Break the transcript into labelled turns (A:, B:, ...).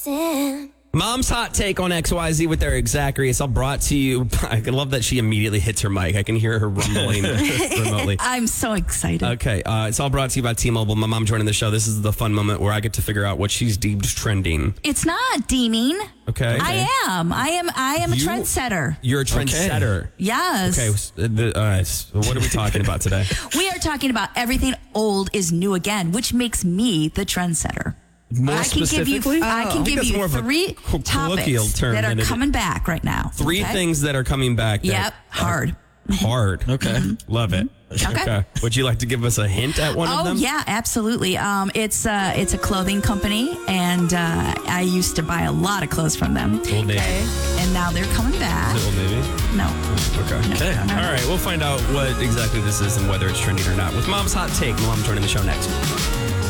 A: Mom's Hot Take on XYZ with Eric Zachary. It's all brought to you. I love that she immediately hits her mic. I can hear her rumbling remotely.
B: I'm so excited.
A: Okay, it's all brought to you by T-Mobile. My mom joining the show. This is the fun moment where I get to figure out what she's deemed trending.
B: It's not deeming.
A: Okay.
B: I am a trendsetter.
A: You're a trendsetter.
B: Yes.
A: Okay, all right. So what are we talking about today?
B: We are talking about everything old is new again, which makes me the trendsetter.
A: More specifically?
B: I can give you
A: more of a
B: three
A: colloquial
B: topics
A: term
B: that
A: than
B: are
A: it-
B: coming back right now.
A: Three things that are coming back.
B: Yep, hard.
A: Hard.
C: Okay.
A: Love it.
B: Okay.
A: Would you like to give us a hint at one of them?
B: Oh, yeah, absolutely. It's a clothing company, and I used to buy a lot of clothes from them.
A: Old Navy.
B: And now they're coming back.
A: Is it Old Navy?
B: No.
A: Okay.
B: No.
A: All right. We'll find out what exactly this is and whether it's trending or not with Mom's Hot Take. Mom joining the show next.